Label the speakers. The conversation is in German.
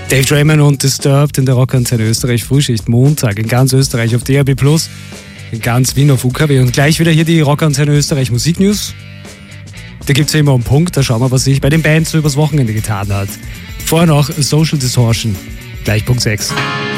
Speaker 1: Dave Draiman und Disturbed in der Rockantenne Österreich Frühschicht Montag in ganz Österreich auf DAB+, in ganz Wien auf UKW und gleich wieder hier die Rockantenne Österreich Musiknews. Da gibt's ja immer einen Punkt, da schauen wir, was sich bei den Bands so übers Wochenende getan hat. Vorher noch Social Distortion, gleich Punkt 6.